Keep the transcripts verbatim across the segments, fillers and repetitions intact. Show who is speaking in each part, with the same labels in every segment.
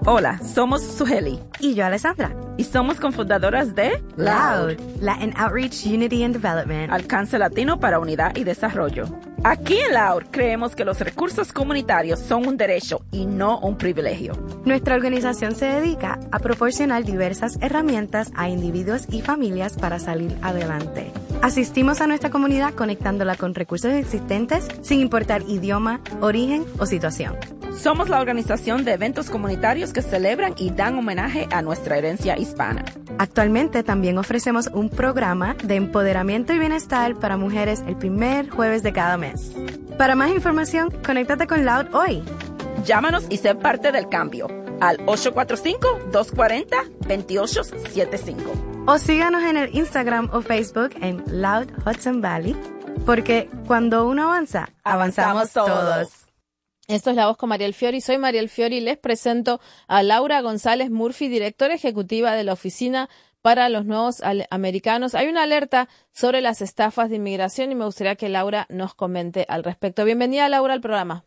Speaker 1: Hola, somos Suheli.
Speaker 2: Y yo, Alessandra.
Speaker 1: Y somos cofundadoras de
Speaker 2: Loud, Latin Outreach, Unity and Development.
Speaker 1: Alcance Latino para Unidad y Desarrollo. Aquí en Loud creemos que los recursos comunitarios son un derecho y no un privilegio.
Speaker 2: Nuestra organización se dedica a proporcionar diversas herramientas a individuos y familias para salir adelante. Asistimos a nuestra comunidad conectándola con recursos existentes sin importar idioma, origen o situación.
Speaker 1: Somos la organización de eventos comunitarios que celebran y dan homenaje a nuestra herencia hispana.
Speaker 2: Actualmente también ofrecemos un programa de empoderamiento y bienestar para mujeres el primer jueves de cada mes. Para más información, conéctate con Loud hoy.
Speaker 1: Llámanos y sé parte del cambio al ocho cuatro cinco, dos cuatro cero, dos ocho siete cinco.
Speaker 2: O síganos en el Instagram o Facebook en Loud Hudson Valley, porque cuando uno avanza, avanzamos, avanzamos todos. todos.
Speaker 3: Esto es La Voz con Mariel Fiori. Soy Mariel Fiori y les presento a Laura González Murphy, directora ejecutiva de la Oficina para los Nuevos Americanos. Hay una alerta sobre las estafas de inmigración y me gustaría que Laura nos comente al respecto. Bienvenida, Laura, al programa.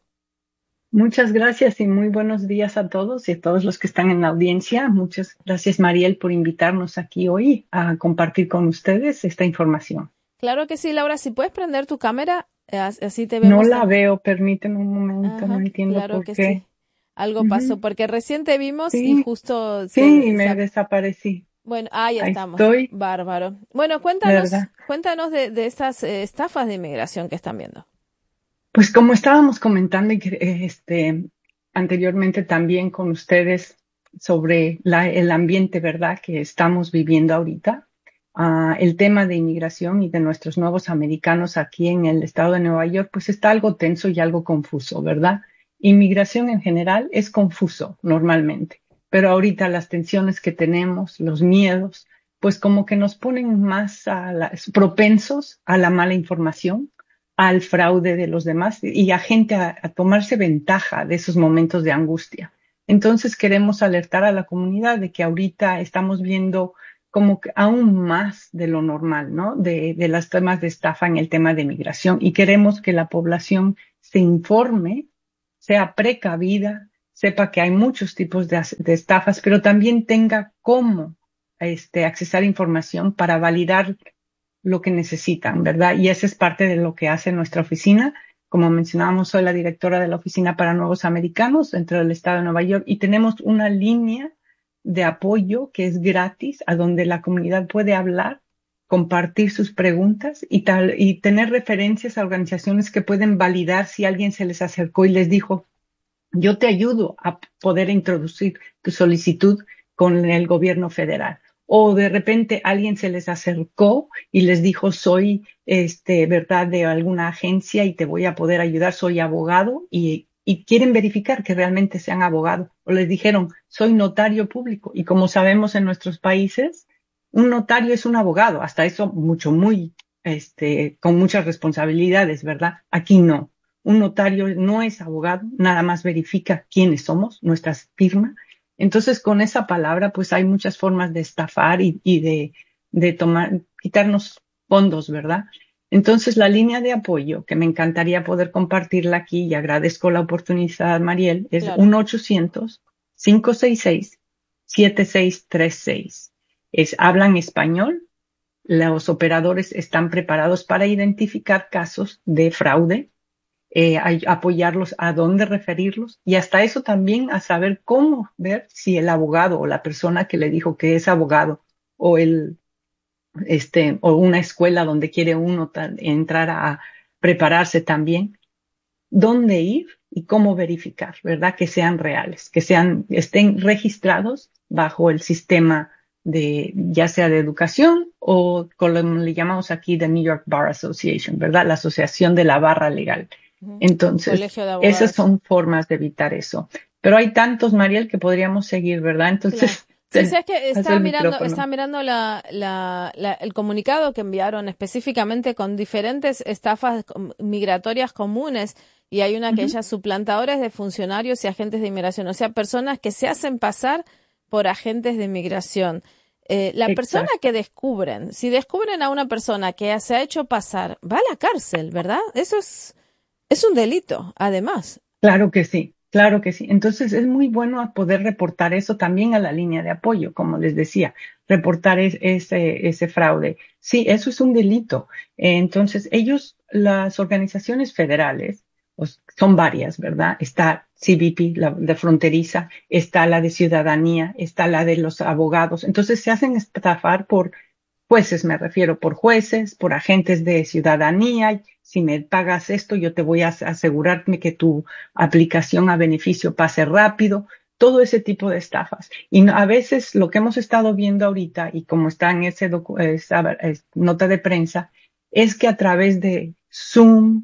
Speaker 4: Muchas gracias y muy buenos días a todos y a todos los que están en la audiencia. Muchas gracias, Mariel, por invitarnos aquí hoy a compartir con ustedes esta información.
Speaker 3: Claro que sí, Laura. Si puedes prender tu cámara, así te vemos.
Speaker 4: No la veo, permíteme un momento,
Speaker 3: Ajá,
Speaker 4: no entiendo
Speaker 3: claro
Speaker 4: por
Speaker 3: que
Speaker 4: qué.
Speaker 3: Sí. Algo pasó, uh-huh. porque recién te vimos
Speaker 4: sí,
Speaker 3: y justo...
Speaker 4: Sí,
Speaker 3: se,
Speaker 4: me
Speaker 3: se...
Speaker 4: desaparecí.
Speaker 3: Bueno, ahí,
Speaker 4: ahí
Speaker 3: estamos.
Speaker 4: Estoy.
Speaker 3: Bárbaro. Bueno, cuéntanos,
Speaker 4: ¿verdad?
Speaker 3: cuéntanos de, de estas eh, estafas de inmigración que están viendo.
Speaker 4: Pues como estábamos comentando este, anteriormente también con ustedes sobre la, el ambiente, ¿verdad?, que estamos viviendo ahorita. Uh, el tema de inmigración y de nuestros nuevos americanos aquí en el estado de Nueva York, pues está algo tenso y algo confuso, ¿verdad? Inmigración en general es confuso normalmente, pero ahorita las tensiones que tenemos, los miedos, pues como que nos ponen más a la, propensos a la mala información, al fraude de los demás y a gente a, a tomarse ventaja de esos momentos de angustia. Entonces queremos alertar a la comunidad de que ahorita estamos viendo como que aún más de lo normal, ¿no? De, de los temas de estafa en el tema de migración y queremos que la población se informe, sea precavida, sepa que hay muchos tipos de, de estafas, pero también tenga cómo este, accesar información para validar lo que necesitan, ¿verdad? Y esa es parte de lo que hace nuestra oficina. Como mencionábamos, soy la directora de la Oficina para Nuevos Americanos dentro del estado de Nueva York y tenemos una línea de apoyo que es gratis, a donde la comunidad puede hablar, compartir sus preguntas y, tal, y tener referencias a organizaciones que pueden validar si alguien se les acercó y les dijo, yo te ayudo a poder introducir tu solicitud con el gobierno federal. O de repente alguien se les acercó y les dijo, soy, este, verdad, de alguna agencia y te voy a poder ayudar, soy abogado y y quieren verificar que realmente sean abogados. O les dijeron, soy notario público. Y como sabemos en nuestros países, un notario es un abogado. Hasta eso mucho, muy, este, con muchas responsabilidades, ¿verdad? Aquí no. Un notario no es abogado, nada más verifica quiénes somos, nuestra firma. Entonces, con esa palabra, pues hay muchas formas de estafar y, y de, de tomar, quitarnos fondos, ¿verdad? Entonces, la línea de apoyo, que me encantaría poder compartirla aquí y agradezco la oportunidad, Mariel, es
Speaker 3: Claro.
Speaker 4: uno ochocientos, cinco seis seis, siete seis tres seis. Es, hablan español, los operadores están preparados para identificar casos de fraude, eh, a, apoyarlos a dónde referirlos y hasta eso también a saber cómo ver si el abogado o la persona que le dijo que es abogado o el Este, o una escuela donde quiere uno entrar a prepararse también, dónde ir y cómo verificar, ¿verdad? Que sean reales, que sean, estén registrados bajo el sistema de, ya sea de educación o como le llamamos aquí de New York Bar Association, ¿verdad? La Asociación de la Barra Legal. Entonces, esas son formas de evitar eso. Pero hay tantos, Mariel, que podríamos seguir, ¿verdad? Entonces,
Speaker 3: claro. Sí, sí, es que estaba mirando, estaba mirando la, la, la, el comunicado que enviaron específicamente con diferentes estafas migratorias comunes y hay una que uh-huh. ellas suplantadores de funcionarios y agentes de inmigración, o sea, personas que se hacen pasar por agentes de inmigración. Eh, la Exacto. persona que descubren, si descubren a una persona que se ha hecho pasar, va a la cárcel, ¿verdad? Eso es, es un delito, además.
Speaker 4: Claro que sí. Claro que sí. Entonces es muy bueno poder reportar eso también a la línea de apoyo, como les decía, reportar es, ese, ese fraude. Sí, eso es un delito. Eh, entonces ellos, las organizaciones federales, pues, son varias, ¿verdad? Está C B P, la de fronteriza, está la de ciudadanía, está la de los abogados. Entonces se hacen estafar por jueces, me refiero, por jueces, por agentes de ciudadanía. Si me pagas esto, yo te voy a asegurarme que tu aplicación a beneficio pase rápido. Todo ese tipo de estafas. Y a veces lo que hemos estado viendo ahorita, y como está en ese esa nota de prensa, es que a través de Zoom,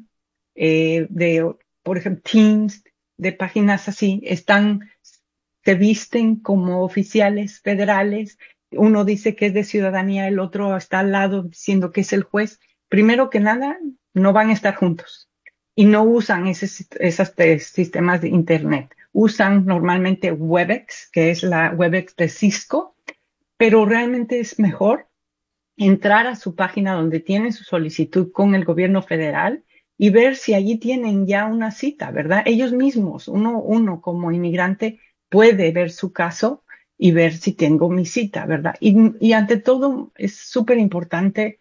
Speaker 4: eh, de, por ejemplo, Teams, de páginas así, están, se visten como oficiales federales. Uno dice que es de ciudadanía, el otro está al lado diciendo que es el juez. Primero que nada, no van a estar juntos y no usan esos, esos sistemas de Internet. Usan normalmente Webex, que es la Webex de Cisco, pero realmente es mejor entrar a su página donde tienen su solicitud con el gobierno federal y ver si allí tienen ya una cita, ¿verdad? Ellos mismos, uno, uno como inmigrante puede ver su caso y ver si tengo mi cita, ¿verdad? Y, y ante todo es súper importante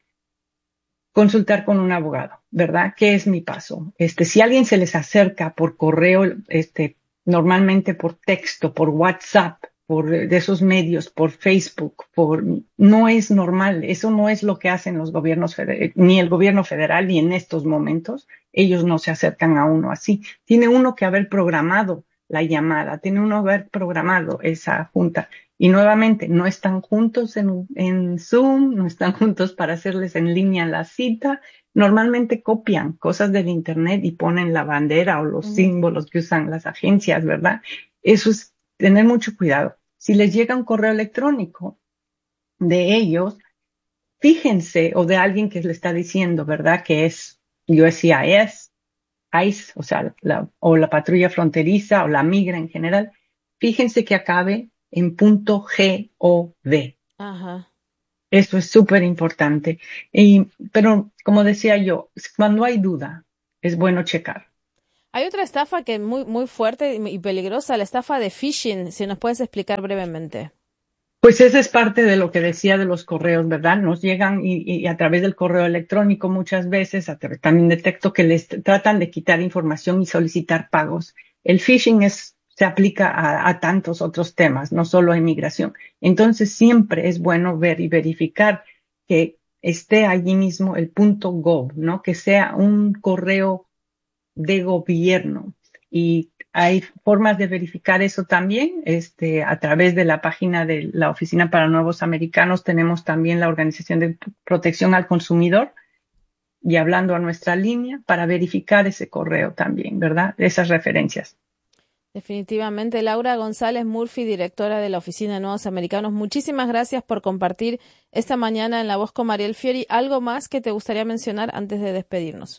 Speaker 4: consultar con un abogado, ¿verdad? ¿Qué es mi paso? Este, si alguien se les acerca por correo, este, normalmente por texto, por WhatsApp, por de esos medios, por Facebook, por, no es normal. Eso no es lo que hacen los gobiernos federales, ni el gobierno federal, ni en estos momentos. Ellos no se acercan a uno así. Tiene uno que haber programado la llamada, tiene uno que haber programado esa junta. Y nuevamente, no están juntos en, en Zoom, no están juntos para hacerles en línea la cita. Normalmente copian cosas del Internet y ponen la bandera o los uh-huh. símbolos que usan las agencias, ¿verdad? Eso es tener mucho cuidado. Si les llega un correo electrónico de ellos, fíjense, o de alguien que le está diciendo, ¿verdad? Que es U S C I S, ICE, o sea, la, o la patrulla fronteriza o la migra en general. Fíjense que acabe en punto gov.
Speaker 3: Ajá.
Speaker 4: Eso es súper importante. Y, pero como decía yo, cuando hay duda, es bueno checar.
Speaker 3: Hay otra estafa que es muy, muy fuerte y peligrosa, la estafa de phishing. Si nos puedes explicar brevemente.
Speaker 4: Pues esa es parte de lo que decía de los correos, ¿verdad? Nos llegan y, y a través del correo electrónico muchas veces, a través, también detecto que les tratan de quitar información y solicitar pagos. El phishing es, se aplica a, a tantos otros temas, no solo a inmigración. Entonces siempre es bueno ver y verificar que esté allí mismo el punto gov, ¿no? Que sea un correo de gobierno. Y hay formas de verificar eso también. Este, a través de la página de la Oficina para Nuevos Americanos tenemos también la Organización de Protección al Consumidor y hablando a nuestra línea para verificar ese correo también, ¿verdad? Esas referencias.
Speaker 3: Definitivamente. Laura González Murphy, directora de la Oficina de Nuevos Americanos, muchísimas gracias por compartir esta mañana en La Voz con Mariel Fiori. ¿Algo más que te gustaría mencionar antes de despedirnos?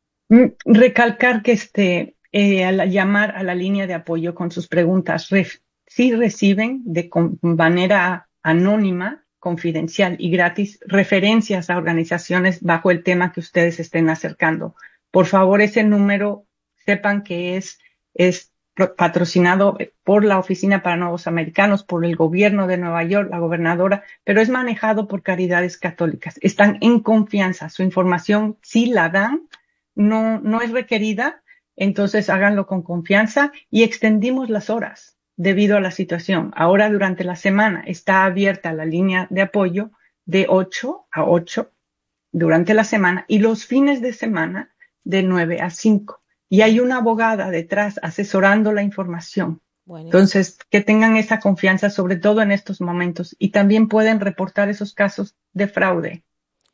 Speaker 4: Recalcar que este, eh, al llamar a la línea de apoyo con sus preguntas, ref, sí reciben de con, manera anónima, confidencial y gratis referencias a organizaciones bajo el tema que ustedes estén acercando. Por favor, ese número sepan que es, es patrocinado por la Oficina para Nuevos Americanos, por el gobierno de Nueva York, la gobernadora, pero es manejado por Caridades Católicas. Están en confianza, su información sí la dan, no, no es requerida, entonces háganlo con confianza y extendimos las horas debido a la situación. Ahora durante la semana está abierta la línea de apoyo de ocho a ocho durante la semana y los fines de semana de nueve a cinco. Y hay una abogada detrás asesorando la información. Buenísimo. Entonces, que tengan esa confianza, sobre todo en estos momentos, y también pueden reportar esos casos de fraude.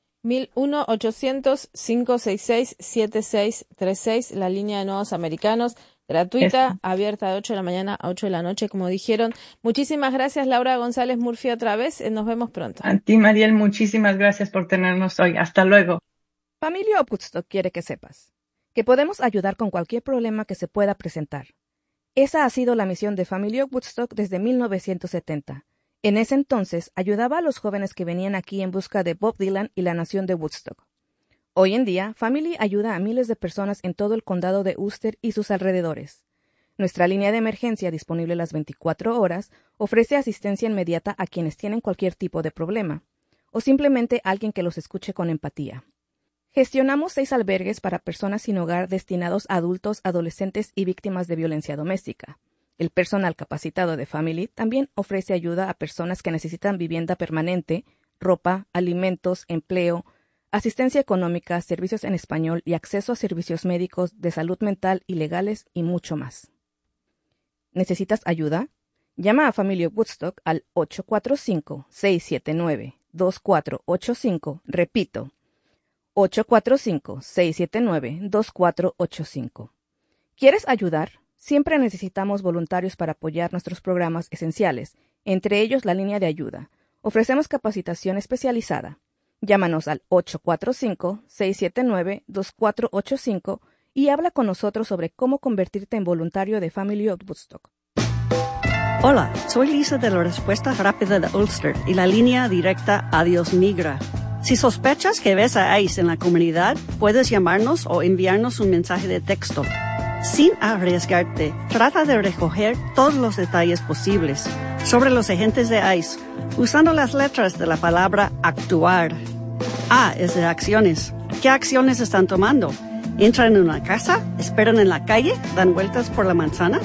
Speaker 3: uno ochocientos, cinco seis seis, siete seis tres seis, la línea de Nuevos Americanos, gratuita, Eso. abierta de ocho de la mañana a ocho de la noche, como dijeron. Muchísimas gracias, Laura González Murphy, otra vez. Nos vemos pronto.
Speaker 4: A ti, Mariel, muchísimas gracias por tenernos hoy. Hasta luego.
Speaker 5: Familia Woodstock quiere que sepas que podemos ayudar con cualquier problema que se pueda presentar. Esa ha sido la misión de Familia Woodstock desde mil novecientos setenta. En ese entonces, ayudaba a los jóvenes que venían aquí en busca de Bob Dylan y la nación de Woodstock. Hoy en día, Family ayuda a miles de personas en todo el condado de Ulster y sus alrededores. Nuestra línea de emergencia, disponible las veinticuatro horas, ofrece asistencia inmediata a quienes tienen cualquier tipo de problema, o simplemente alguien que los escuche con empatía. Gestionamos seis albergues para personas sin hogar destinados a adultos, adolescentes y víctimas de violencia doméstica. El personal capacitado de Family también ofrece ayuda a personas que necesitan vivienda permanente, ropa, alimentos, empleo, asistencia económica, servicios en español y acceso a servicios médicos, de salud mental y legales y mucho más. ¿Necesitas ayuda? Llama a Familia Woodstock al ocho cuatro cinco, seis siete nueve, dos cuatro ocho cinco. Repito, ocho cuatro cinco, seis siete nueve, dos cuatro ocho cinco. ¿Quieres ayudar? Siempre necesitamos voluntarios para apoyar nuestros programas esenciales, entre ellos la línea de ayuda. Ofrecemos capacitación especializada. Llámanos al ocho cuatro cinco, seis siete nueve, dos cuatro ocho cinco y habla con nosotros sobre cómo convertirte en voluntario de Family of Woodstock.
Speaker 6: Hola, soy Lisa de la Respuesta Rápida de Ulster y la línea directa Adiós Migra. Si sospechas que ves a ICE en la comunidad, puedes llamarnos o enviarnos un mensaje de texto. Sin arriesgarte, trata de recoger todos los detalles posibles sobre los agentes de ICE usando las letras de la palabra actuar. A es de acciones. ¿Qué acciones están tomando? ¿Entran en una casa? ¿Esperan en la calle? ¿Dan vueltas por la manzana?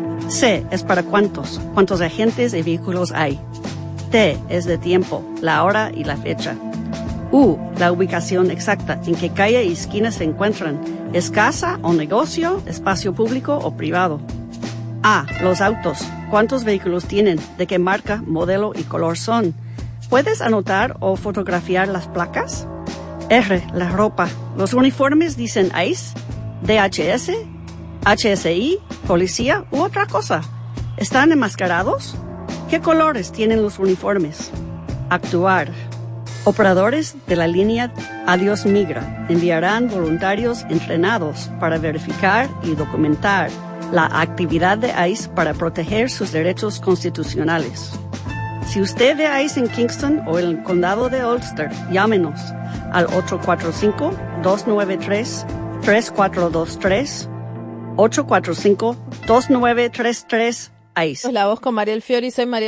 Speaker 6: C es para cuántos, cuántos agentes y vehículos hay. T es de tiempo, la hora y la fecha. U, la ubicación exacta, en qué calle y esquina se encuentran. ¿Es casa o negocio, espacio público o privado? A, los autos. ¿Cuántos vehículos tienen? ¿De qué marca, modelo y color son? ¿Puedes anotar o fotografiar las placas? R, la ropa. ¿Los uniformes dicen ICE, D H S, H S I, policía u otra cosa? ¿Están enmascarados? ¿Qué colores tienen los uniformes? Actuar. Operadores de la línea Adiós Migra enviarán voluntarios entrenados para verificar y documentar la actividad de ICE para proteger sus derechos constitucionales. Si usted ve ICE en Kingston o en el condado de Ulster, llámenos al ocho cuatro cinco, dos nueve tres, tres cuatro dos tres, ocho cuatro cinco, dos nueve tres tres, ICE.
Speaker 3: La voz con Mariel Fiori, soy Mariel